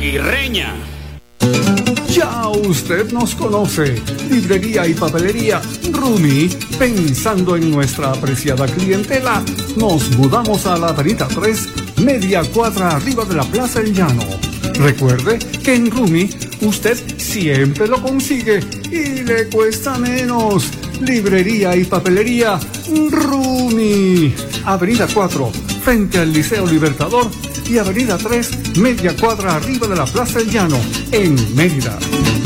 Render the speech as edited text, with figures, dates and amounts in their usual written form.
Aguirreña. Ya usted nos conoce. Librería y papelería Rumi. Pensando en nuestra apreciada clientela, nos mudamos a la avenida 3, media cuadra arriba de la Plaza El Llano. Recuerde que en Rumi usted siempre lo consigue y le cuesta menos. Librería y papelería Rumi. Avenida 4, frente al Liceo Libertador, y avenida 3, media cuadra arriba de la Plaza El Llano, en Mérida.